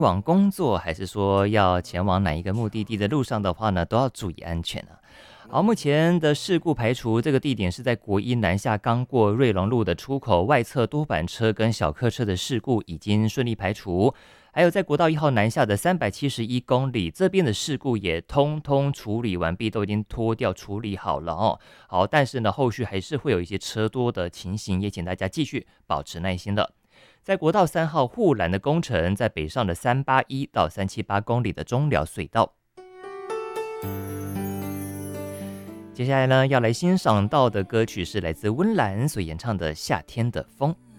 往工作还是说要前往哪一个目的地的路上的话呢，都要注意安全啊。好，目前的事故排除，这个地点是在国一南下刚过瑞隆路的出口外侧，多板车跟小客车的事故已经顺利排除。还有在国道1号南下的371公里这边的事故也通通处理完毕，都已经拖掉处理好了哦。好，但是呢，后续还是会有一些车多的情形，也请大家继续保持耐心的。在国道3号护栏的工程，在北上的381到378公里的中寮隧道。接下来呢，要来欣赏到的歌曲是来自温岚所演唱的《夏天的风》。